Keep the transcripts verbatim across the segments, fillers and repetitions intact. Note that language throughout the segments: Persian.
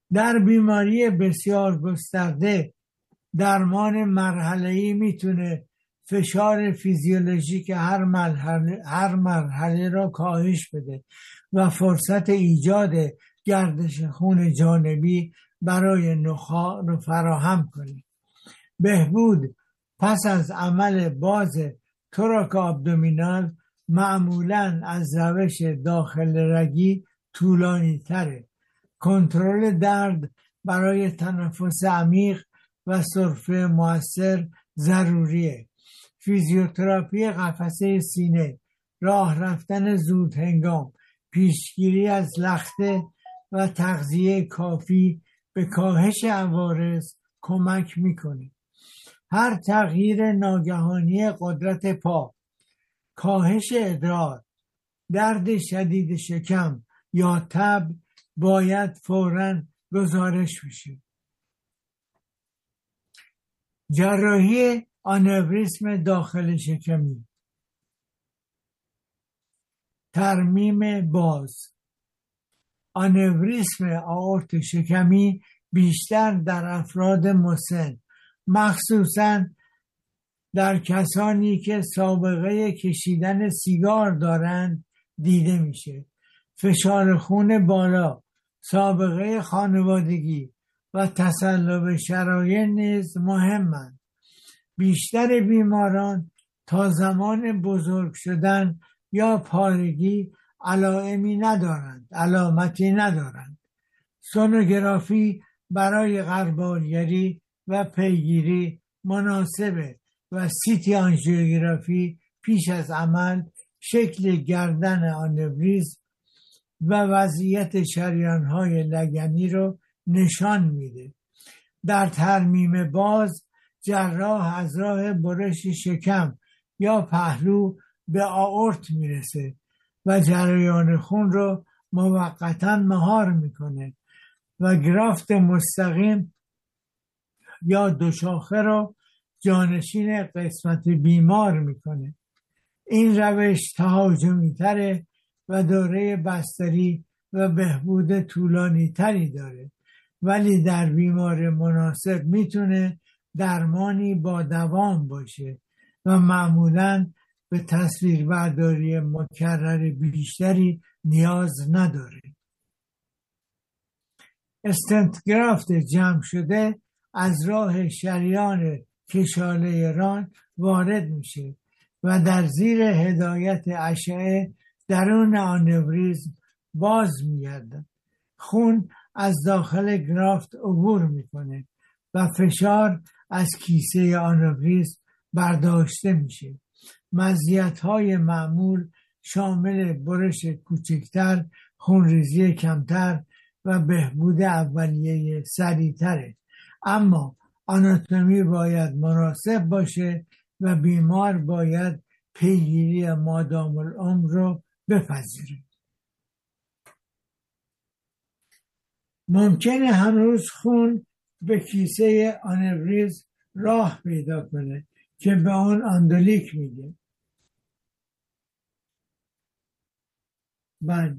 در بیماری بسیار گسترده درمان مرحله‌ای میتونه فشار فیزیولوژیک هر مرحله هر مرحله را کاهش بده و فرصت ایجاد گردش خون جانبی برای نخاع رو فراهم کنه. بهبود پس از عمل باز توراک ابدومینال معمولاً از روش داخل رگی طولانی تره. کنترل درد برای تنفس عمیق و سرفه مؤثر ضروریه. فیزیوتراپی قفسه سینه، راه رفتن زود هنگام، پیشگیری از لخته و تغذیه کافی به کاهش عوارض کمک میکنه. هر تغییر ناگهانی قدرت پا، کاهش ادرار، درد شدید شکم یا تب باید فوراً گزارش بشه. جراحی آنوریسم داخل شکمی، ترمیم باز. آنوریسم آئورت شکمی بیشتر در افراد مسن، مخصوصاً در کسانی که سابقه کشیدن سیگار دارند دیده میشه. فشار خون بالا، سابقه خانوادگی و تصلب شرایط نیز مهمند. بیشتر بیماران تا زمان بزرگ شدن یا پارگی علائمی ندارند، علامتی ندارند. سونوگرافی برای غربالگری و پیگیری مناسبه و سیتی آنژیوگرافی پیش از عمل شکل گردن آنوریسم و وضعیت شریان‌های لگنی رو نشان میده. در ترمیم باز جراح از راه برش شکم یا پهلو به آئورت میرسه و جریان خون رو موقتاً مهار میکنه و گرافت مستقیم یا دوشاخه رو جانشین قسمت بیمار میکنه. این روش تهاجمی تره و دوره بستری و بهبود طولانی تری داره، ولی در بیمار مناسب میتونه درمانی با دوام باشه و معمولاً به تصویربرداری مکرر بیشتری نیاز نداره. استنت گرافت جمع شده از راه شریان کشاله ران وارد میشه و در زیر هدایت اشعه درون آنوریسم باز میگردد. خون از داخل گرافت عبور میکنه و فشار از کیسه آنوریسم برداشته میشه. مزیت‌های معمول شامل برش کوچکتر، خونریزی کمتر و بهبود اولیه سریعتره. اما آناتومی باید مناسب باشه و بیمار باید پیگیری مادام العمر رو بپذیره. ممکنه هنوز خون به کیسه آنوریسم راه پیدا کنه که به آن اندولیک میگه. بله.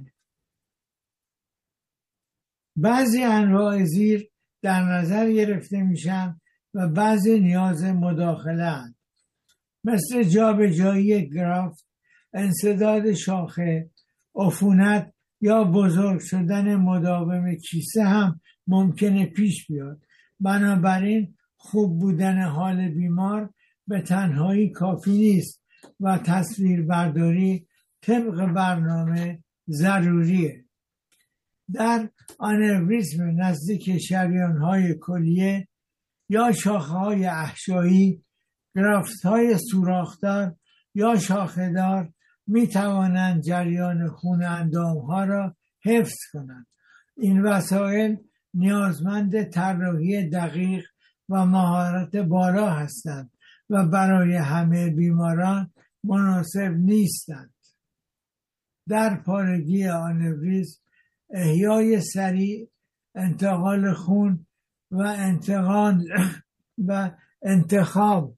بعضی انواع زیر در نظر گرفته میشن و بعضی نیاز مداخله هستند، مثل جابجایی گرافت، انسداد شاخه، عفونت یا بزرگ شدن مداوم کیسه هم ممکنه پیش بیاد. بنابراین خوب بودن حال بیمار به تنهایی کافی نیست و تصویر برداری طبق برنامه ضروریه. در آنوریسم نزدیک شریان‌های کلیه یا شاخه‌های احشایی، گرافت‌های سوراخ‌دار یا شاخه‌دار می توانند جریان خون اندام‌ها را حفظ کنند. این وسایل نیازمند طراحی دقیق و مهارت بالا هستند و برای همه بیماران مناسب نیستند. در پارگی آنوریسم احیای سریع، انتقال خون و انتقال و انتخاب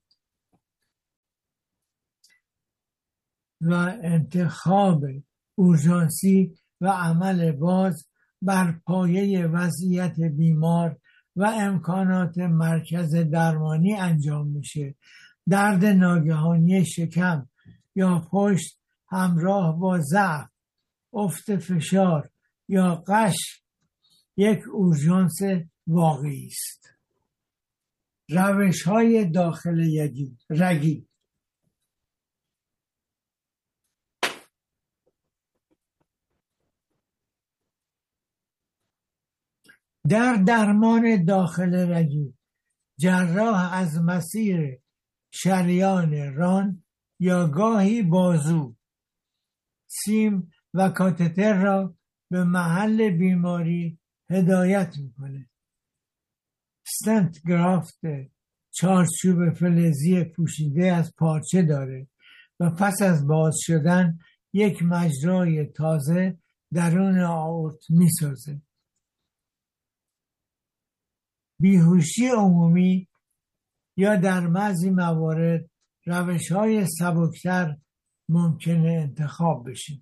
و انتخاب اورژانسی و عمل باز بر پایه وضعیت بیمار و امکانات مرکز درمانی انجام میشه. درد ناگهانی شکم یا پشت همراه با ضعف، افت فشار یا قش یک اورژانس واقعی است. روش های داخل رگی. در درمان داخل رگی، جراح از مسیر شریان ران یا گاهی بازو، سیم و کاتتر را به محل بیماری هدایت میکنه. استنت گرافت چارچوب فلزی پوشیده از پارچه داره و پس از باز شدن یک مجرای تازه درون آئورت میسازه. بیهوشی عمومی یا در بعضی موارد روش‌های سبکتر ممکنه انتخاب بشه.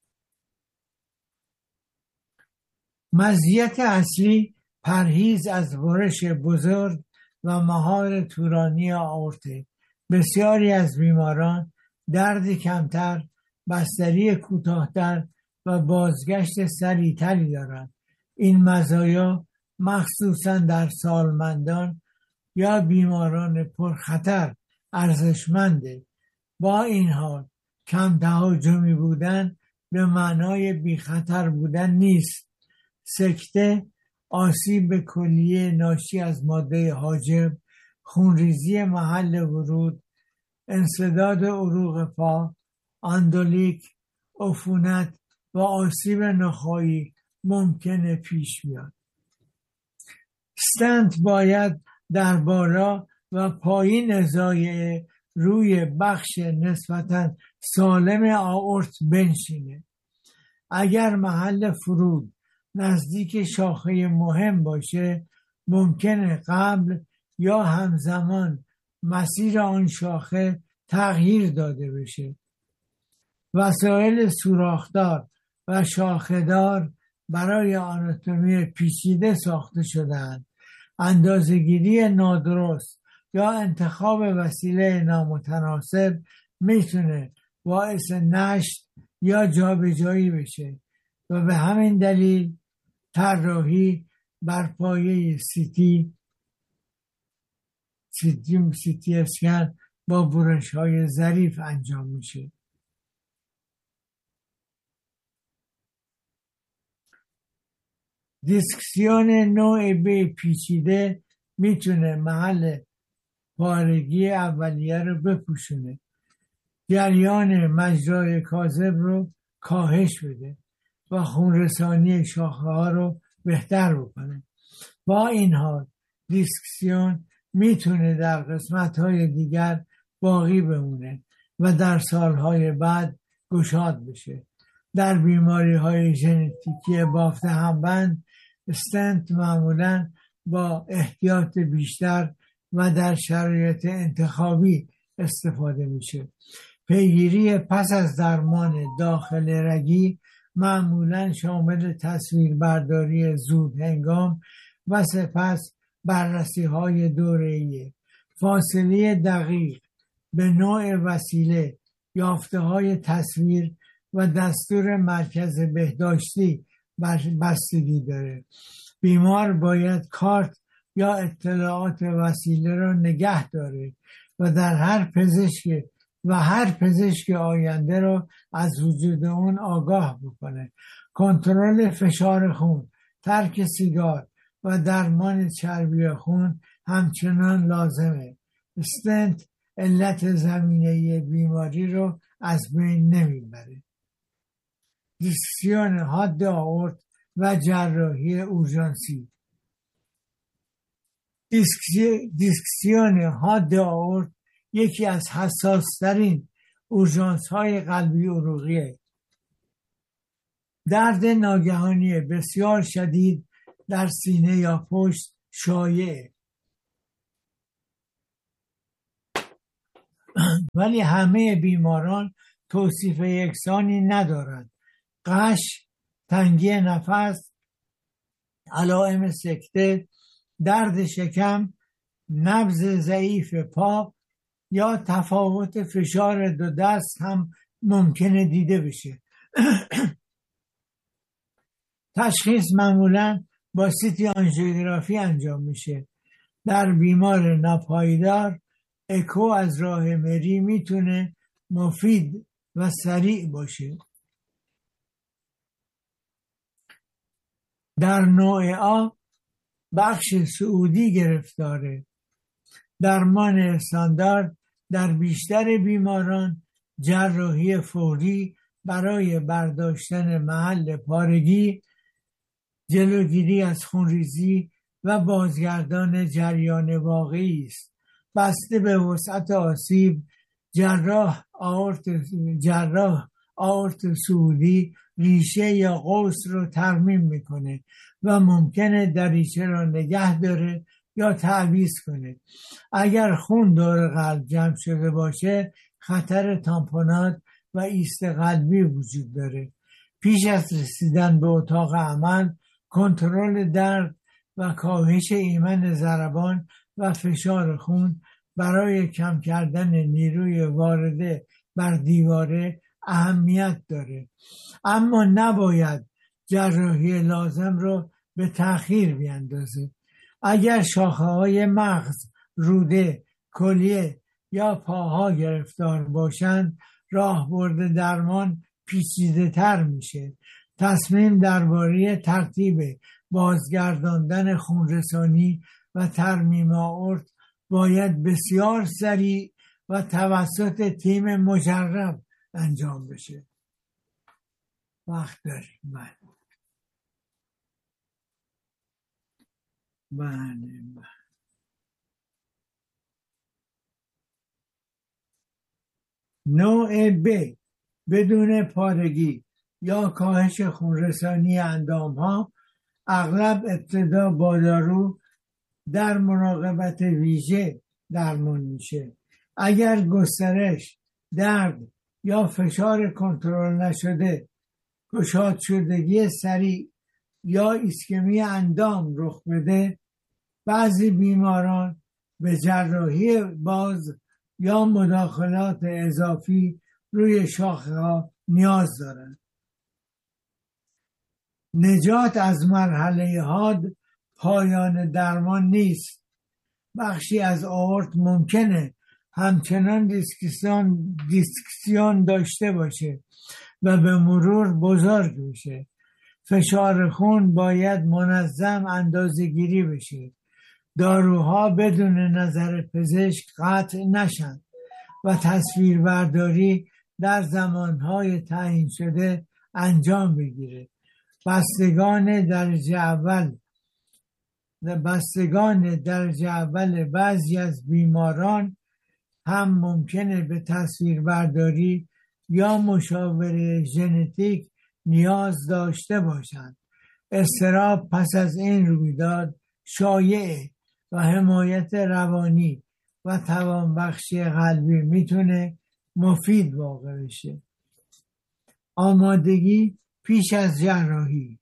مزیت اصلی پرهیز از برش بزرگ و مهار طولانی آئورته. بسیاری از بیماران درد کمتر، بستری کوتاه‌تر و بازگشت سریعتری دارند. این مزایا مخصوصا در سالمندان یا بیماران پرخطر ارزشمنده. با این حال کم تهاجمی بودن به معنای بی خطر بودن نیست. سکته، آسیب کلیه ناشی از ماده حاجب، خونریزی محل ورود، انسداد عروق پا، اندولیک، عفونت و آسیب نخاعی ممکنه پیش بیاد. استنت باید در بالا و پایین زایعه روی بخش نسبتاً سالم آئورت بنشینه. اگر محل فرود نزدیک شاخه مهم باشه، ممکنه قبل یا همزمان مسیر آن شاخه تغییر داده بشه. وسایل سوراخدار و شاخه‌دار برای آناتومی پیچیده ساخته شده‌اند. اندازه‌گیری نادرست یا انتخاب وسیله نامتناسب میتونه باعث نشت یا جابجایی بشه و به همین دلیل طراحی بر پایه سیتی سیتی سیتی اسکن با برش های ظریف انجام میشه. دیسکسیون نوع ب پیچیده میتونه محل پارگی اولیه رو بپوشونه، جریان مجرای کاذب رو کاهش بده و خونرسانی شاخه ها رو بهتر بکنه. با این حال دیسکسیون میتونه در قسمت های دیگر باقی بمونه و در سالهای بعد گشاد بشه. در بیماری های ژنتیکی بافت همبند استنت معمولاً با احتیاط بیشتر و در شرایط انتخابی استفاده میشه. پیگیری پس از درمان داخل رگی معمولاً شامل تصویربرداری زود هنگام و سپس بررسی های دوره‌ای، فاصله دقیق به نوع وسیله، یافته های تصویر و دستور مرکز بهداشتی بستگی داره. بیمار باید کارت یا اطلاعات وسیله را نگه داره و در هر پزشک و هر پزشک آینده را از وجود اون آگاه بکنه. کنترل فشار خون، ترک سیگار و درمان چربی خون همچنان لازمه. استنت علت زمینه بیماری رو از بین نمیبره. دیسکسیون حاد آئورت و جراحی اورژانسی. دیسکسیون حاد آئورت یکی از حساس‌ترین اورژانس‌های قلبی عروقیه. درد ناگهانی بسیار شدید در سینه یا پشت شایعه، ولی همه بیماران توصیف یکسانی ندارند. قش، تنگی نفس، علائم سکته، درد شکم، نبض ضعیف پا یا تفاوت فشار دو دست هم ممکنه دیده بشه. تشخیص معمولا با سیتی آنژیوگرافی انجام میشه. در بیمار ناپایدار اکو از راه مری میتونه مفید و سریع باشه. در نوع آ بخش سعودی گرفتاره. درمان استاندارد در بیشتر بیماران جراحی فوری برای برداشتن محل پارگی، جلوگیری از خونریزی و بازگردان جریان واقعی است. بسته به وسعت آسیب، جراح آورت جراح آورت سعودی ریشه یا قوس رو ترمیم میکنه و ممکنه دریچه را نگه داره یا تعویض کنه. اگر خون دور قلب جمع شده باشه خطر تامپونات و ایست قلبی وجود داره. پیش از رسیدن به اتاق عمل کنترل درد و کاهش ایمن ضربان و فشار خون برای کم کردن نیروی وارده بر دیواره اهمیت داره، اما نباید جراحی لازم رو به تأخیر بیندازه. اگر شاخه های مغز، روده، کلیه یا پاها گرفتار باشند راهبرد درمان پیچیده تر میشه. تصمیم درباره ترتیب بازگرداندن خونرسانی و ترمیم آورت باید بسیار سریع و توسط تیم مجرب انجام بشه. وقت داریم. بله بله بله. نوع ب بدون پارگی یا کاهش خونرسانی اندام ها اغلب ابتدا با دارو در مراقبت ویژه درمان میشه. اگر گسترش، درد یا فشار کنترل نشده، گشاد شدگی سریع یا ایسکمی اندام رخ بده، بعضی بیماران به جراحی باز یا مداخلات اضافی روی شاخه ها نیاز دارند. نجات از مرحله حاد پایان درمان نیست. بخشی از آورت ممکنه همچنان دیسکسیون, دیسکسیون داشته باشه و به مرور بزرگ بشه. فشار خون باید منظم اندازه گیری بشه. داروها بدون نظر پزشک قطع نشن و تصویربرداری در زمانهای تعیین شده انجام بگیره. بستگان درجه اول بستگان درجه اول بعضی از بیماران هم ممکنه به تصویربرداری یا مشاوره ژنتیک نیاز داشته باشند. اضطراب پس از این رویداد شایعه و حمایت روانی و توانبخشی قلبی میتونه مفید واقع بشه. آمادگی پیش از جراحی.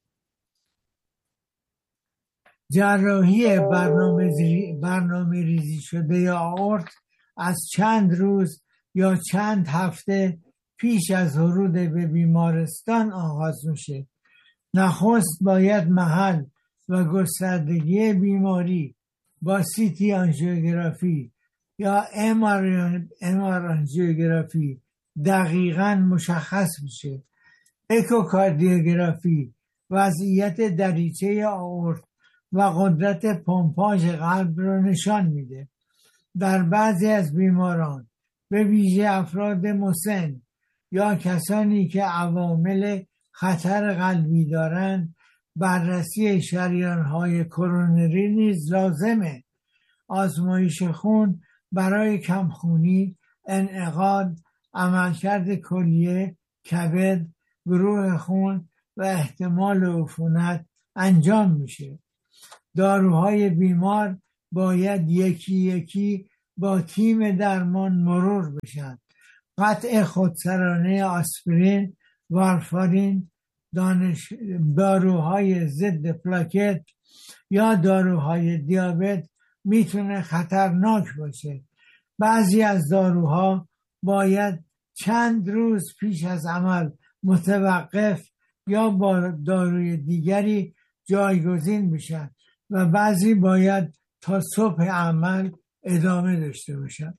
جراحی برنامه, برنامه ریزی شده یا آورت از چند روز یا چند هفته پیش از ورود به بیمارستان آغاز میشه. نخست باید محل و گستردگی بیماری با سیتی آنژیوگرافی یا ام آر آنژیوگرافی دقیقاً مشخص میشه. اکوکاردیوگرافی وضعیت دریچه آورت و قدرت پمپاژ قلب رو نشان میده. در بعضی از بیماران به ویژه افراد مسن یا کسانی که عوامل خطر قلبی دارند بررسی شریان‌های کرونری نیز لازمه. آزمایش خون برای کمخونی، انعقاد، عملکرد کلیه، کبد، گروه خون و احتمال عفونت انجام میشه. داروهای بیمار باید یکی یکی با تیم درمان مرور بشن. قطع خودسرانه آسپرین، وارفارین، دانش داروهای ضد پلاکت یا داروهای دیابت میتونه خطرناک باشه. بعضی از داروها باید چند روز پیش از عمل متوقف یا با داروی دیگری جایگزین میشن و بعضی باید تا صبح عمل ادامه داشته باشن.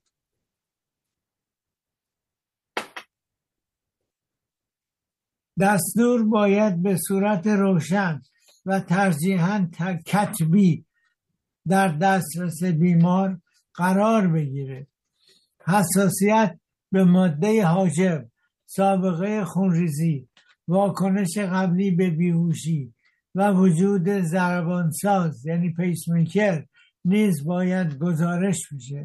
دستور باید به صورت روشن و ترجیحاً کتبی در دسترس بیمار قرار بگیره. حساسیت به ماده حاجب، سابقه خونریزی، واکنش قبلی به بیهوشی و وجود ضربانساز یعنی پیسمیکر نیز باید گزارش بشه.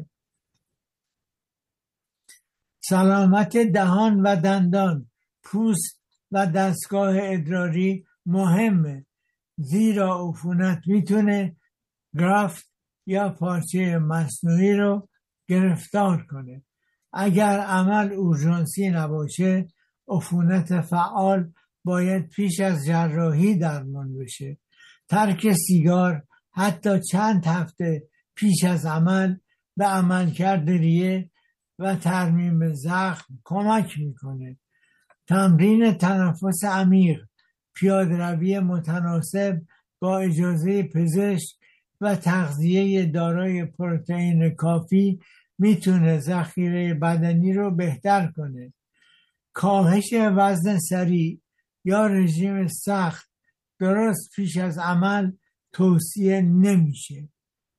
سلامت دهان و دندان، پوست و دستگاه ادراری مهمه، زیرا عفونت میتونه گرافت یا پارچه مصنوعی رو گرفتار کنه. اگر عمل اورژانسی نباشه، عفونت فعال باید پیش از جراحی درمان بشه. ترک سیگار حتی چند هفته پیش از عمل به عملکرد ریه و ترمیم زخم کمک میکنه. تمرین تنفس عمیق، پیاده‌روی متناسب با اجازه پزشک و تغذیه دارای پروتئین کافی میتونه ذخیره بدنی رو بهتر کنه. کاهش وزن سریع یا رژیم سخت درست پیش از عمل توصیه نمیشه.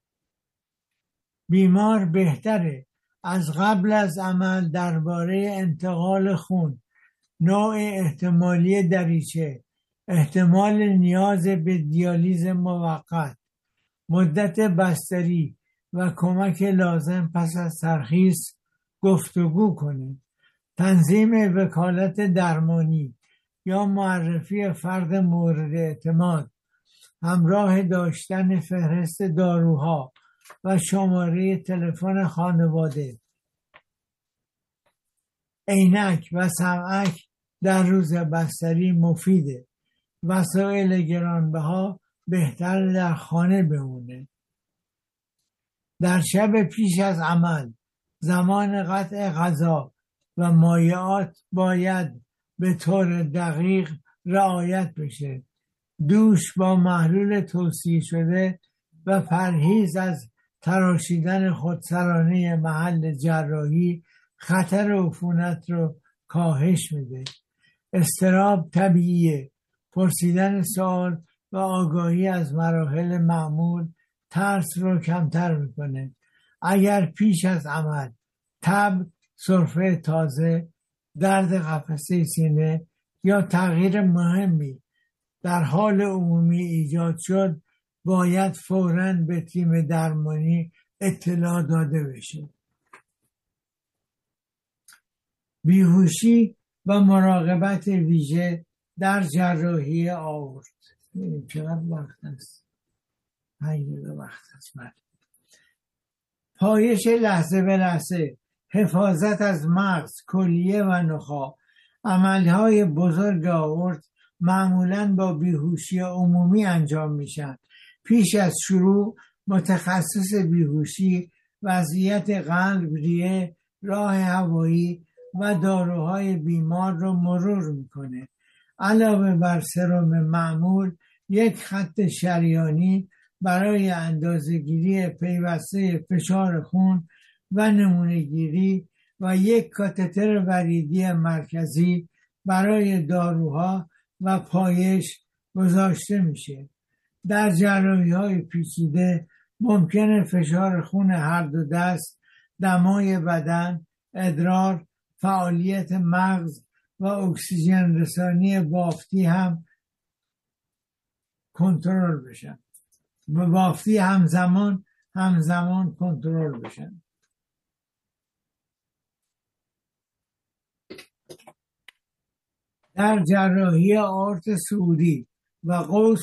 بیمار بهتره از قبل از عمل درباره انتقال خون، نوع احتمالی دریچه، احتمال نیاز به دیالیز موقت، مدت بستری و کمک لازم پس از ترخیص گفتگو کنه. تنظیم وکالت درمانی یا معرفی فرد مورد اعتماد، همراه داشتن فهرست داروها و شماره تلفن خانواده. عینک و سمعک در روز بستری مفیده. وسایل گرانبها بهتر در خانه بمونه. در شب پیش از عمل زمان قطع غذا و مایعات باید به طور دقیق رعایت بشه. دوش با محلول توصیه شده و پرهیز از تراشیدن خودسرانه محل جراحی خطر عفونت رو کاهش میده. اضطراب طبیعیه. پرسیدن سوال و آگاهی از مراحل معمول ترس رو کمتر میکنه. اگر پیش از عمل تب، سرفه تازه، درد قفسه سینه یا تغییر مهمی در حال عمومی ایجاد شد، باید فوراً به تیم درمانی اطلاع داده بشه. بیهوشی و مراقبت ویژه در جراحی آورت. چقدر وقت است؟ پنج وقت است. پایش لحظه به لحظه، حفاظت از مغز، کلیه و نخاع. عملهای بزرگ آورت معمولاً با بیهوشی عمومی انجام میشن. پیش از شروع متخصص بیهوشی وضعیت قلب، ریه، راه هوایی و داروهای بیمار رو مرور میکنه. علاوه بر سرم معمول، یک خط شریانی برای اندازه‌گیری پیوسته فشار خون و نمونه‌گیری و یک کاتتر وریدی مرکزی برای داروها و پایش گذاشته میشه. در جراحی‌های پیچیده ممکنه فشار خون هر دو دست، دمای بدن، ادرار، فعالیت مغز و اکسیژن رسانی بافتی هم کنترل بشن. و بافتی همزمان همزمان کنترل بشن. در جراحی آورت صعودی و قوس،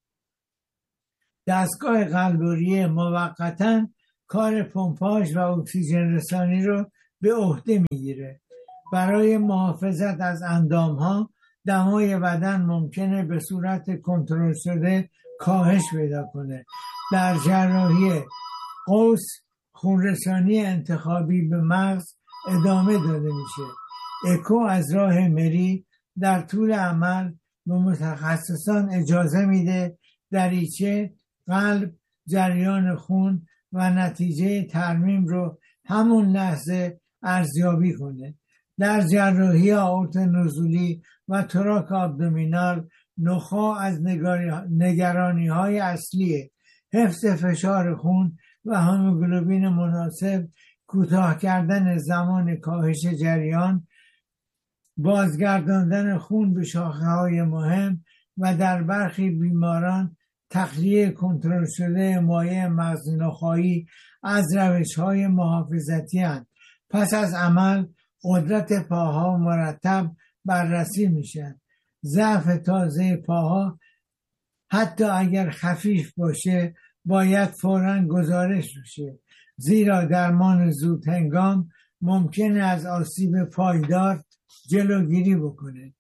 دستگاه قلب و ریه موقتاً کار پمپاژ و اکسیژن رسانی رو به عهده میگیره. برای محافظت از اندامها دمای بدن ممکنه به صورت کنترل شده کاهش پیدا کنه. در جراحی قوس خونرسانی انتخابی به مغز ادامه داده میشه. اکو از راه مری در طول عمل به متخصصان اجازه میده دریچه قلب، جریان خون و نتیجه ترمیم رو همون لحظه ارزیابی کنه. در جراحی آئورت نزولی و تراک آبدومینال نخاع از نگرانی های اصلی حفظ فشار خون و هموگلوبین مناسب، کوتاه کردن زمان کاهش جریان، بازگرداندن خون به شاخه های مهم و در برخی بیماران تخلیه کنترل شده مایع مغز نخاعی از روش های محافظتی هستند. پس از عمل قدرت پاها مرتب بررسی میشن. ضعف تازه پاها حتی اگر خفیف باشه باید فوراً گزارش بشه، زیرا درمان زود هنگام ممکنه از آسیب پایدار جلوگیری بکنه.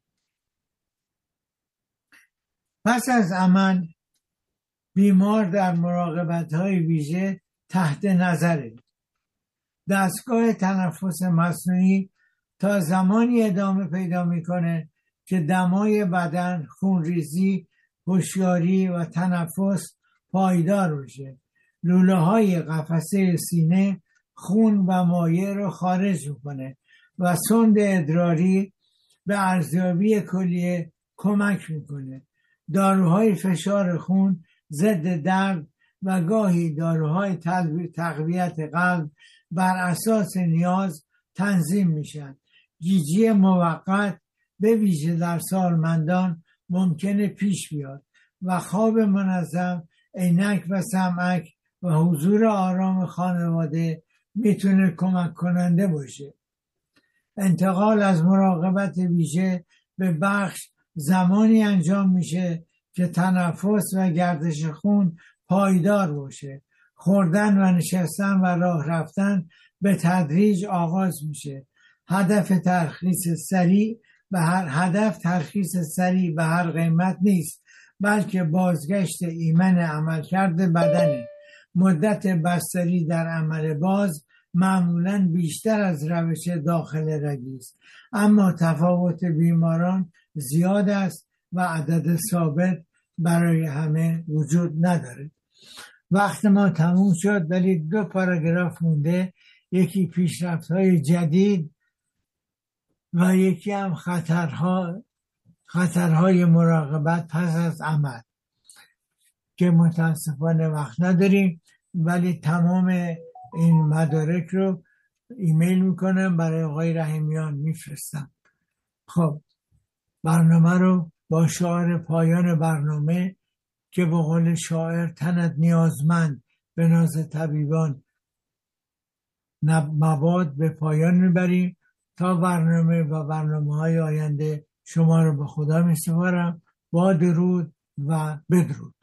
پس از عمل بیمار در مراقبت‌های ویژه تحت نظره. دستگاه تنفس مصنوعی تا زمانی ادامه پیدا میکنه که دمای بدن، خونریزی، هوشیاری و تنفس پایدار بشه. لوله های قفسه سینه خون و مایع رو خارج میکنه و سوند ادراری به ارزیابی کلیه کمک میکنه. داروهای فشار خون، ضد درد و گاهی داروهای تقویت قلب بر اساس نیاز تنظیم میشن. گیجی موقت به ویژه در سالمندان ممکنه پیش بیاد و خواب منظم، عینک و سمعک و حضور آرام خانواده میتونه کمک کننده باشه. انتقال از مراقبت ویژه به بخش زمانی انجام میشه که تنفس و گردش خون پایدار باشه. خوردن و نشستن و راه رفتن به تدریج آغاز میشه. هدف ترخیص سریع به هر هدف ترخیص سریع به هر قیمت نیست، بلکه بازگشت ایمن عملکرد بدنه. مدت بستری در عمل باز معمولاً بیشتر از روش داخل رگی است، اما تفاوت بیماران زیاد است و عدد ثابت برای همه وجود نداره. وقت ما تموم شد، ولی دو پاراگراف مونده. یکی پیشرفت‌های جدید و یکی هم خطرها خطرهای مراقبت پس از عمل که متاسفانه وقت نداریم، ولی تمام این مدارک رو ایمیل میکنم برای آقای رحیمیان میفرستم. خب برنامه رو با شعار پایان برنامه که به قول شاعر تنت نیازمند به ناز طبیبان مباد به پایان میبریم. تا برنامه و برنامه های آینده شما رو به خدا میسپارم. با درود و بدرود.